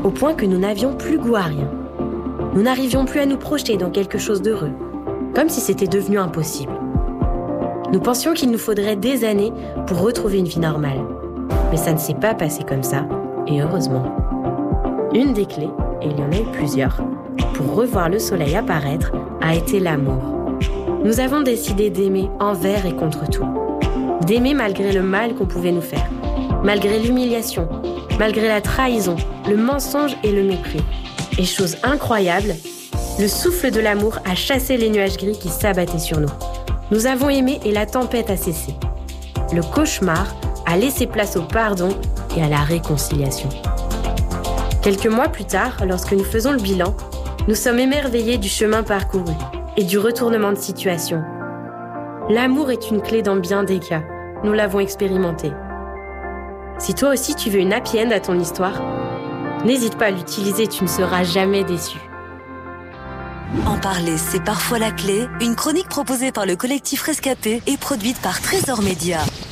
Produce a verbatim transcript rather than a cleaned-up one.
au point que nous n'avions plus goût à rien. Nous n'arrivions plus à nous projeter dans quelque chose d'heureux, comme si c'était devenu impossible. Nous pensions qu'il nous faudrait des années pour retrouver une vie normale. Mais ça ne s'est pas passé comme ça, et heureusement. Une des clés, et il y en a eu plusieurs, pour revoir le soleil apparaître, a été l'amour. Nous avons décidé d'aimer envers et contre tout. D'aimer malgré le mal qu'on pouvait nous faire, malgré l'humiliation, malgré la trahison, le mensonge et le mépris. Et chose incroyable, le souffle de l'amour a chassé les nuages gris qui s'abattaient sur nous. Nous avons aimé et la tempête a cessé. Le cauchemar a laissé place au pardon et à la réconciliation. Quelques mois plus tard, lorsque nous faisons le bilan, nous sommes émerveillés du chemin parcouru et du retournement de situation. L'amour est une clé dans bien des cas. Nous l'avons expérimenté. Si toi aussi tu veux une happy end à ton histoire, n'hésite pas à l'utiliser, tu ne seras jamais déçu. En parler, c'est parfois la clé. Une chronique proposée par le collectif Rescapé et produite par Trésor Média.